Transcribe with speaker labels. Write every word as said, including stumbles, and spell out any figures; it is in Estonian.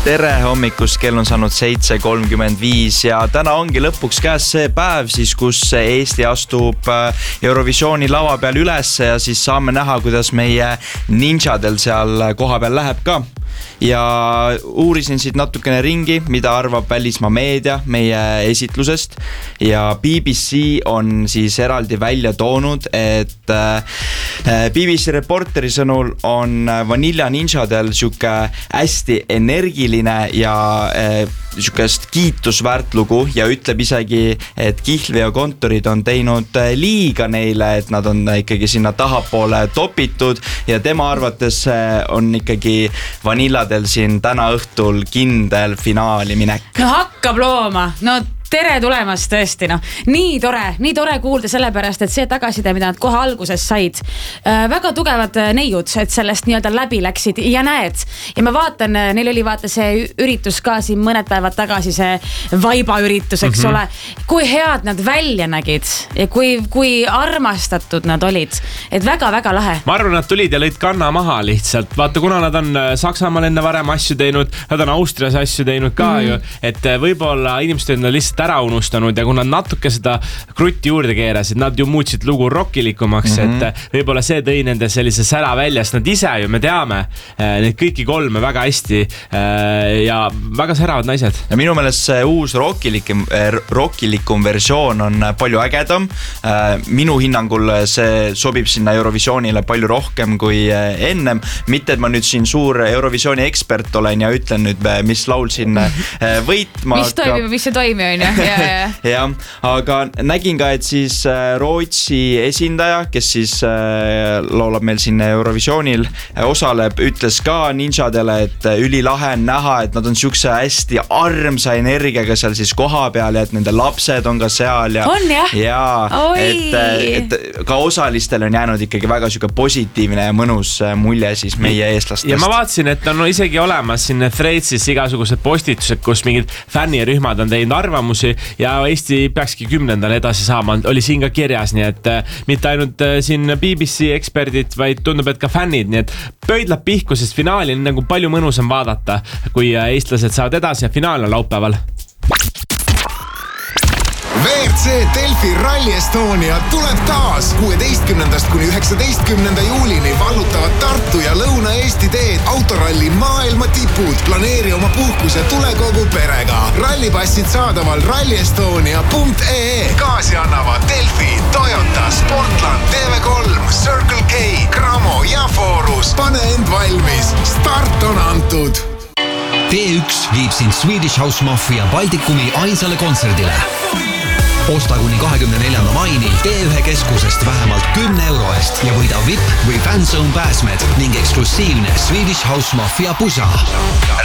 Speaker 1: Tere hommikust, kell on saanud seitse kolmkümmend viis ja täna ongi lõpuks käes see päev, siis, kus Eesti astub Eurovisiooni lava peal üles ja siis saame näha, kuidas meie ninjadel seal koha peal läheb ka. Ja uurisin siit natukene ringi, mida arvab välismaa meedia meie esitlusest ja B B C on siis eraldi välja toonud, et B B C reporteri sõnul on Vanilla Ninjadel siuke hästi energiline ja siukest kiitusväärt lugu ja ütleb isegi, et Kihlveo kontorid on teinud liiga neile, et nad on ikkagi sinna tahapoole topitud ja tema arvates on ikkagi Vanilladel siin täna õhtul kindel finaali minek.
Speaker 2: No hakkab looma, no tere tulemast tõesti, no nii tore, nii tore kuulda sellepärast, et see tagaside, mida nad kohe alguses said, äh, väga tugevad neiud, et sellest nii-öelda läbi läksid ja näed. Ja ma vaatan, neil oli vaata see üritus ka siin mõned päevad tagasi, see vaiba üritus, eks mm-hmm. ole, kui head nad välja nägid ja kui, kui armastatud nad olid, et väga-väga lahe.
Speaker 3: Ma arvan, nad tulid ja lõid kanna maha lihtsalt, vaata, kuna nad on Saksamaal enne varem asju teinud, nad on Austrias asju teinud ka mm-hmm. ju, et võib-olla inimesed on lihtsalt ära unustanud ja kui nad natuke seda krutti juurde keerasid, nad ju muutsid lugu rockilikumaks, mm-hmm. et võib-olla see tõi nende sellise sära välja, sest nad ise ju, me teame neid kõiki kolme väga hästi ja väga säravad naised.
Speaker 1: Ja minu meelest see uus rockilikum, rockilikum versioon on palju ägedam. Minu hinnangul see sobib sinna Eurovisioonile palju rohkem kui ennem. Mitte, et ma nüüd siin suur Eurovisiooni ekspert olen ja ütlen nüüd, mis laul siin võitma.
Speaker 2: Mis toimib, mis see toimi on ju? Ja, ja.
Speaker 1: ja, aga nägin ka, et siis Rootsi esindaja, kes siis laulab meil siin Eurovisioonil osaleb, ütles ka ninjadele, et ülilahe on näha, et nad on siukse hästi armsa energiaga seal siis koha peal ja et nende lapsed on ka seal ja,
Speaker 2: on jah?
Speaker 1: Ja et, et ka osalistel on jäänud ikkagi väga siuke positiivne ja mõnus mulje siis meie eestlastest.
Speaker 3: Ja ma vaatasin, et on isegi olemas siin Threadsis igasugused postitused, kus mingid fännirühmad on teinud arvamusi ja Eesti peakski kümnendal edasi saama, oli siin ka kirjas, nii et mitte ainult siin B B C eksperdid, vaid tundub, et ka fännid, nii et pöidlab pihku, sest finaali on nagu palju mõnusam vaadata, kui eestlased saavad edasi ja finaal on laupäeval.
Speaker 4: V R C Delfi Rally Estonia tuleb taas kuueteistkümnendast kuni üheksateistkümnenda juulini vallutavad Tartu ja Lõuna-Eesti teed autoralli maailma tipud. Planeeri oma puhkus ja tule kogu perega. Rallipassid saadaval rally estonia punkt e e. Kaasi annavad Delfi, Toyota, Sportland, T V kolm, Circle K, Cramo ja Forus. Pane end valmis. Start on antud.
Speaker 5: T üks viib sind Swedish House Mafia Baltikumi ainsale kontserdile. Osta kuni kahekümne neljanda maini T ühe keskusest vähemalt kümne euro eest ja võida V I P või Fanzone pääsmed ning eksklusiivne Swedish House Mafia pusa.